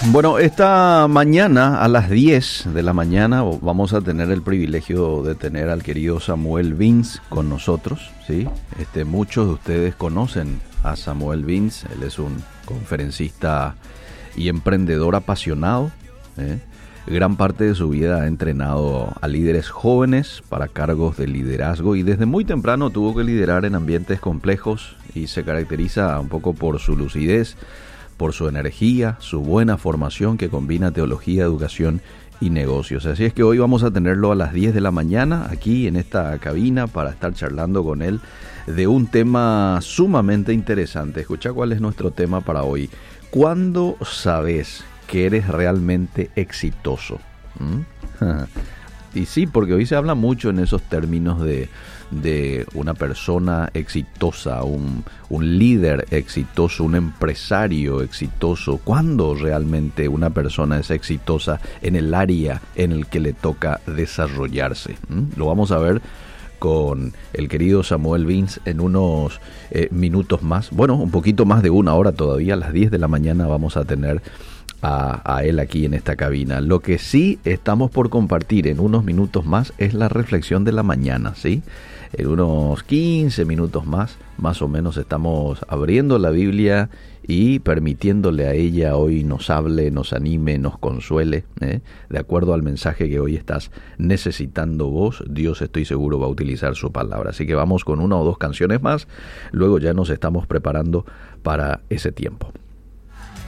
Bueno, esta mañana a las 10 de la mañana vamos a tener el privilegio de tener al querido Samuel Vince con nosotros, ¿sí? Muchos de ustedes conocen a Samuel Vince. Él es un conferencista y emprendedor apasionado, ¿eh? Gran parte de su vida ha entrenado a líderes jóvenes para cargos de liderazgo y desde muy temprano tuvo que liderar en ambientes complejos y se caracteriza un poco por su lucidez, por su energía, su buena formación que combina teología, educación y negocios. Así es que hoy vamos a tenerlo a las 10 de la mañana aquí en esta cabina para estar charlando con él de un tema sumamente interesante. Escucha cuál es nuestro tema para hoy. ¿Cuándo sabes que eres realmente exitoso? Y sí, porque hoy se habla mucho en esos términos de una persona exitosa, un líder exitoso, un empresario exitoso. ¿Cuándo realmente una persona es exitosa en el área en el que le toca desarrollarse? Lo vamos a ver con el querido Samuel Vince en unos minutos más. Bueno, un poquito más de una hora todavía. A las 10 de la mañana vamos a tener a él aquí en esta cabina. Lo que sí estamos por compartir en unos minutos más es la reflexión de la mañana, ¿sí? En unos 15 minutos más o menos, estamos abriendo la Biblia y permitiéndole a ella hoy nos hable, nos anime, nos consuele, de acuerdo al mensaje que hoy estás necesitando vos. Dios, estoy seguro, va a utilizar su palabra. Así que vamos con una o dos canciones más, luego ya nos estamos preparando para ese tiempo.